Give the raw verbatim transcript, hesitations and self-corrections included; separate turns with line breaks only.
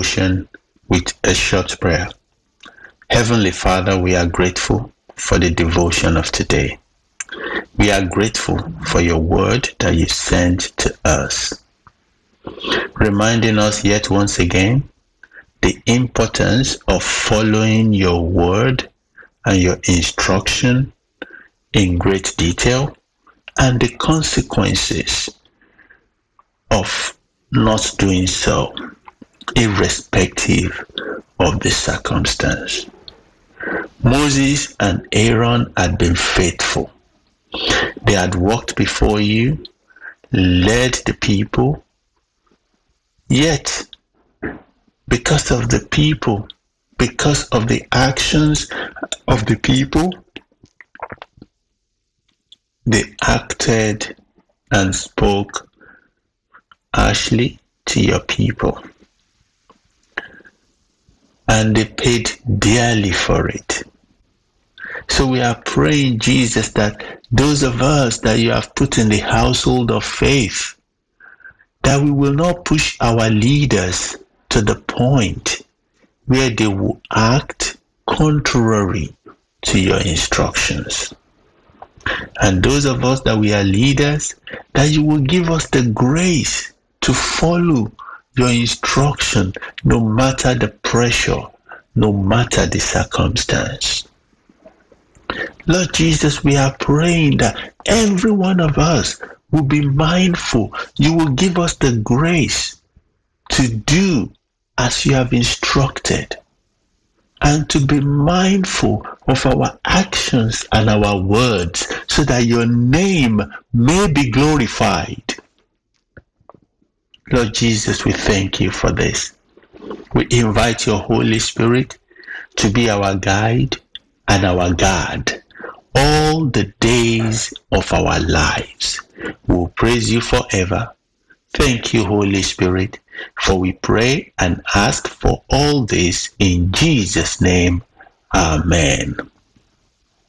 devotion with a short prayer. Heavenly Father, we are grateful for the devotion of today. We are grateful for your word that you sent to us, reminding us yet once again the importance of following your word and your instruction in great detail, and the consequences of not doing so, irrespective of the circumstance. Moses and Aaron had been faithful. They had walked before you, led the people, yet because of the people, because of the actions of the people, they acted and spoke harshly to your people. And they paid dearly for it. So we are praying, Jesus, that those of us that you have put in the household of faith, that we will not push our leaders to the point where they will act contrary to your instructions. And those of us that we are leaders, that you will give us the grace to follow your instruction, no matter the pressure, no matter the circumstance. Lord Jesus, we are praying that every one of us will be mindful. You will give us the grace to do as you have instructed, and to be mindful of our actions and our words, so that your name may be glorified. Lord Jesus, we thank you for this. We invite your Holy Spirit to be our guide and our guard all the days of our lives. We will praise you forever. Thank you, Holy Spirit, for we pray and ask for all this in Jesus' name. Amen.